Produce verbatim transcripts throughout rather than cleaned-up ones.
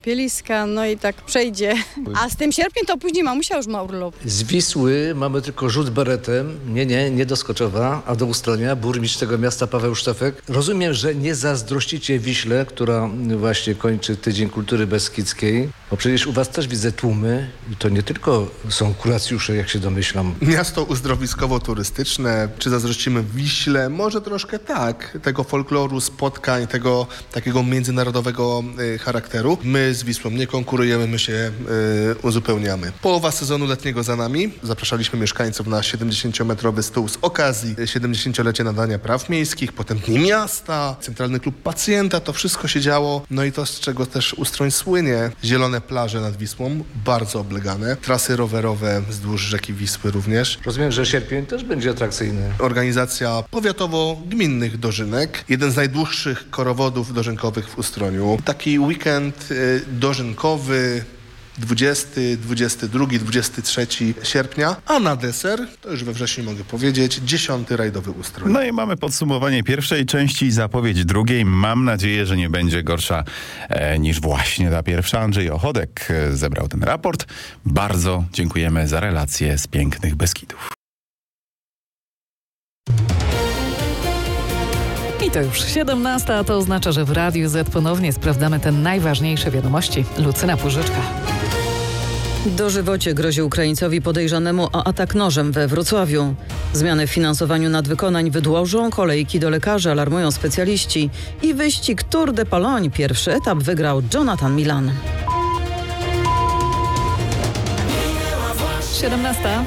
Pieliska, no i tak przejdzie. A z tym sierpniem to później mamusia już ma urlop. Z Wisły mamy tylko rzut beretem, nie, nie, nie do Skoczowa, a do Ustronia, burmistrz tego miasta Paweł Sztefek. Rozumiem, że nie zazdrościcie Wiśle, która właśnie kończy Tydzień Kultury Beskidzkiej, bo przecież u was też widzę tłumy i to nie tylko są kuracjusze, jak się domyślam. Miasto uzdrowiskowo-turystyczne, czy zazdrościmy Wiśle? Może troszkę tak, tego folkloru, spotkań, tego takiego międzynarodowego y, charakteru. My z Wisłą nie konkurujemy, my się y, uzupełniamy. Połowa sezonu letniego za nami. Zapraszaliśmy mieszkańców na siedemdziesięciometrowy stół z okazji siedemdziesięciolecia nadania praw miejskich, potem Dni Miasta, Centralny Klub Pacjenta, to wszystko się działo. No i to, z czego też Ustroń słynie, zielone plaże nad Wisłą, bardzo oblegane, trasy rowerowe wzdłuż rzeki Wisły również. Rozumiem, że sierpień też będzie atrakcyjny. Organizacja powiatowo-gminnych dożynek, jeden z najdłuższych korowodów dożynkowych w Ustroniu. Taki weekend y, dożynkowy dwudziestego, dwudziestego drugiego, dwudziestego trzeciego sierpnia, a na deser, to już we wrześniu mogę powiedzieć, dziesiąty rajdowy Ustrój. No i mamy podsumowanie pierwszej części i zapowiedź drugiej. Mam nadzieję, że nie będzie gorsza e, niż właśnie ta pierwsza. Andrzej Ochodek e, zebrał ten raport. Bardzo dziękujemy za relację z pięknych Beskidów. I to już siedemnasta, a to oznacza, że w Radiu Z ponownie sprawdzamy te najważniejsze wiadomości. Lucyna Płużyczka. Dożywocie grozi Ukraińcowi podejrzanemu o atak nożem we Wrocławiu. Zmiany w finansowaniu nadwykonań wydłużą kolejki do lekarzy, alarmują specjaliści. I wyścig Tour de Pologne. Pierwszy etap wygrał Jonathan Milan. siedemnasta.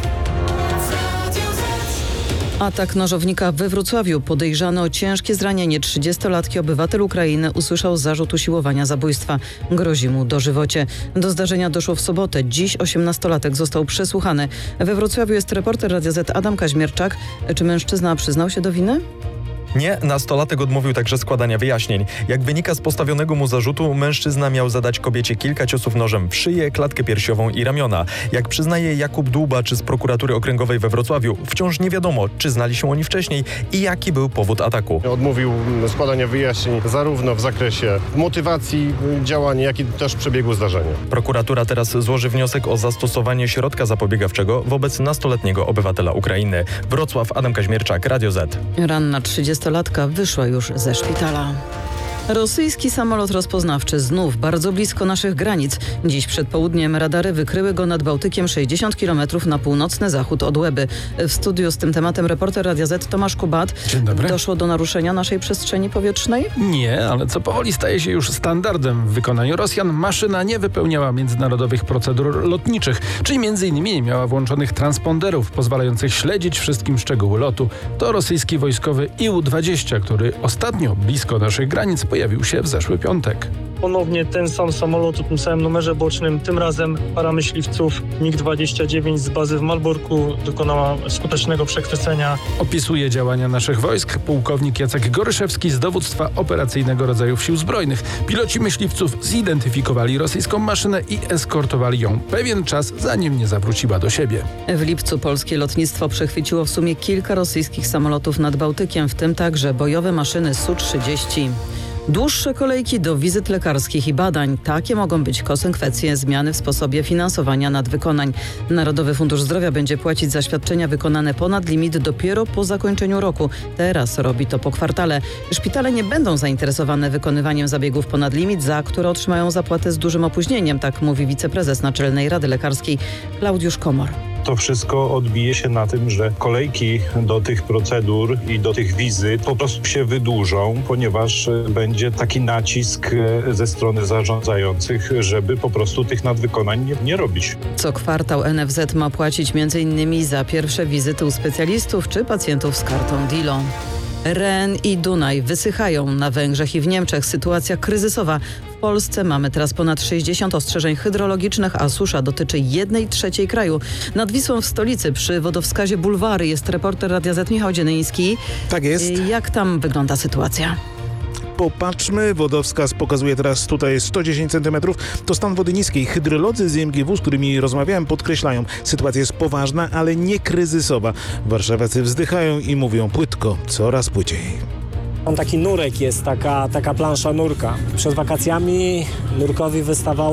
Atak nożownika we Wrocławiu. Podejrzany o ciężkie zranienie trzydziestolatki obywatel Ukrainy usłyszał zarzut usiłowania zabójstwa. Grozi mu dożywocie. Do zdarzenia doszło w sobotę. Dziś osiemnastolatek został przesłuchany. We Wrocławiu jest reporter Radia Z Adam Kaźmierczak. Czy mężczyzna przyznał się do winy? Nie, nastolatek odmówił także składania wyjaśnień. Jak wynika z postawionego mu zarzutu, mężczyzna miał zadać kobiecie kilka ciosów nożem w szyję, klatkę piersiową i ramiona. Jak przyznaje Jakub Dłubaczy z prokuratury okręgowej we Wrocławiu, wciąż nie wiadomo, czy znali się oni wcześniej i jaki był powód ataku. Odmówił składania wyjaśnień zarówno w zakresie motywacji działania, jak i też przebiegu zdarzenia. Prokuratura teraz złoży wniosek o zastosowanie środka zapobiegawczego wobec nastoletniego obywatela Ukrainy. Wrocław, Adam Kaźmierczak, Radio Z. Ranna trzydziestolatka wyszła już ze szpitala. Rosyjski samolot rozpoznawczy znów bardzo blisko naszych granic. Dziś przed południem radary wykryły go nad Bałtykiem sześćdziesiąt kilometrów na północny zachód od Łeby. W studiu z tym tematem reporter Radia Z Tomasz Kubat. Dzień dobry. Doszło do naruszenia naszej przestrzeni powietrznej? Nie, ale co powoli staje się już standardem w wykonaniu Rosjan. Maszyna nie wypełniała międzynarodowych procedur lotniczych, czyli między innymi nie miała włączonych transponderów pozwalających śledzić wszystkim szczegóły lotu. To rosyjski wojskowy I U dwadzieścia, który ostatnio blisko naszych granic pojawił się w zeszły piątek. Ponownie ten sam samolot o tym samym numerze bocznym, tym razem para myśliwców MiG dwadzieścia dziewięć z bazy w Malborku dokonała skutecznego przechwycenia. Opisuje działania naszych wojsk pułkownik Jacek Goryszewski z dowództwa operacyjnego rodzajów Sił Zbrojnych. Piloci myśliwców zidentyfikowali rosyjską maszynę i eskortowali ją pewien czas, zanim nie zawróciła do siebie. W lipcu polskie lotnictwo przechwyciło w sumie kilka rosyjskich samolotów nad Bałtykiem, w tym także bojowe maszyny S U trzydzieści. Dłuższe kolejki do wizyt lekarskich i badań. Takie mogą być konsekwencje zmiany w sposobie finansowania nadwykonań. Narodowy Fundusz Zdrowia będzie płacić za świadczenia wykonane ponad limit dopiero po zakończeniu roku. Teraz robi to po kwartale. Szpitale nie będą zainteresowane wykonywaniem zabiegów ponad limit, za które otrzymają zapłatę z dużym opóźnieniem, tak mówi wiceprezes Naczelnej Rady Lekarskiej Klaudiusz Komor. To wszystko odbije się na tym, że kolejki do tych procedur i do tych wizyt po prostu się wydłużą, ponieważ będzie taki nacisk ze strony zarządzających, żeby po prostu tych nadwykonań nie, nie robić. Co kwartał N F Z ma płacić między innymi za pierwsze wizyty u specjalistów czy pacjentów z kartą Dilo. Ren i Dunaj wysychają na Węgrzech i w Niemczech. Sytuacja kryzysowa. W Polsce mamy teraz ponad sześćdziesiąt ostrzeżeń hydrologicznych, a susza dotyczy jednej trzeciej kraju. Nad Wisłą w stolicy przy wodowskazie Bulwary jest reporter Radia Z Michał Dzienyński. Tak jest. Jak tam wygląda sytuacja? Popatrzmy, wodowskaz pokazuje teraz tutaj sto dziesięć centymetrów. To stan wody niskiej. Hydrolodzy z I M G W, z którymi rozmawiałem, podkreślają, sytuacja jest poważna, ale nie kryzysowa. Warszawiacy wzdychają i mówią płytko, coraz płyciej. Tam taki nurek jest, taka, taka plansza nurka. Przed wakacjami nurkowi wystawało